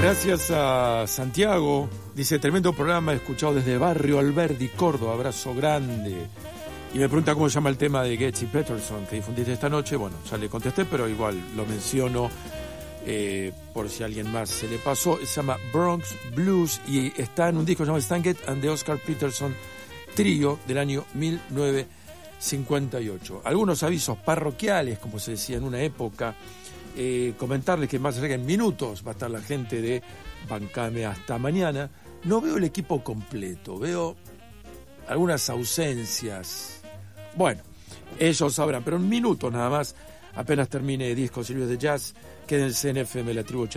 Gracias a Santiago. Dice, tremendo programa, escuchado desde Barrio Alberdi, Córdoba, abrazo grande. Y me pregunta cómo se llama el tema de Getz y Peterson que difundiste esta noche. Bueno, ya le contesté, pero igual lo menciono por si a alguien más se le pasó. Se llama Bronx Blues y está en un disco llamado Stan Getz and the Oscar Peterson Trio del año 1958. Algunos avisos parroquiales, como se decía en una época. Comentarles que más allá que en minutos va a estar la gente de Bancame hasta mañana. No veo el equipo completo, veo algunas ausencias. Bueno, ellos sabrán, pero en minutos nada más, apenas termine Discos y Libros de Jazz, quédense en FM La Tribu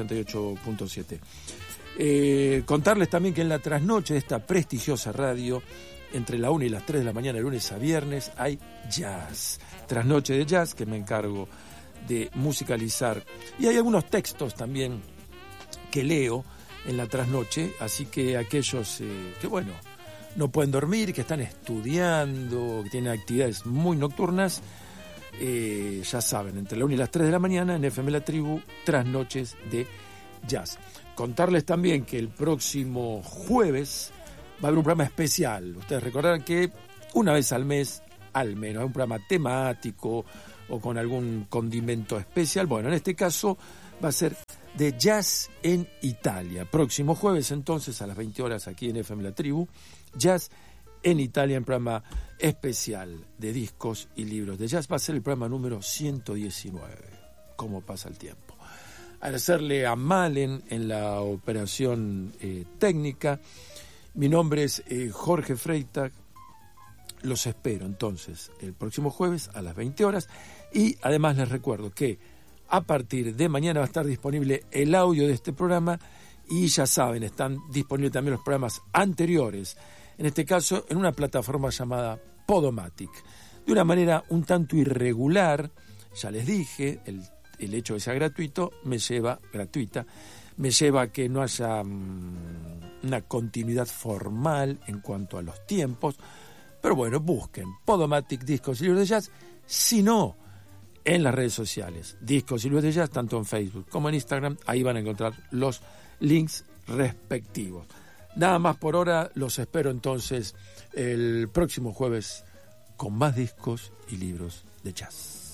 88.7. Contarles también que en la trasnoche de esta prestigiosa radio, entre la 1 y las 3 de la mañana, de lunes a viernes, hay jazz. Trasnoche de jazz, que me encargo de musicalizar. Y hay algunos textos también que leo en la trasnoche, así que aquellos que, bueno, no pueden dormir, que están estudiando, que tienen actividades muy nocturnas, ya saben, entre la 1 y las 3 de la mañana en FM La Tribu, trasnoches de jazz. Contarles también que el próximo jueves va a haber un programa especial. Ustedes recordarán que una vez al mes, al menos, hay un programa temático o con algún condimento especial. Bueno, en este caso va a ser de Jazz en Italia. Próximo jueves, entonces, a las 20 horas aquí en FM La Tribu, Jazz en Italia, en programa especial de discos y libros de jazz. Va a ser el programa número 119. ¿Cómo pasa el tiempo? Agradecerle a Malen en la operación técnica. Mi nombre es Jorge Freitag. Los espero entonces el próximo jueves a las 20 horas y además les recuerdo que a partir de mañana va a estar disponible el audio de este programa y ya saben, están disponibles también los programas anteriores, en este caso en una plataforma llamada Podomatic. De una manera un tanto irregular, ya les dije, el hecho de que sea gratuita me lleva a que no haya una continuidad formal en cuanto a los tiempos. Pero bueno, busquen Podomatic, Discos y Libros de Jazz, si no, en las redes sociales, Discos y Libros de Jazz, tanto en Facebook como en Instagram, ahí van a encontrar los links respectivos. Nada más por ahora, los espero entonces el próximo jueves con más discos y libros de jazz.